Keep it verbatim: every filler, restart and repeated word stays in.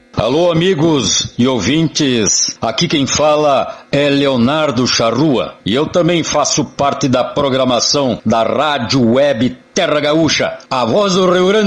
Alô, amigos e ouvintes, aqui quem fala é Leonardo Charrua e eu também faço parte da programação da Rádio Web Terra Gaúcha, a voz do Rio Grande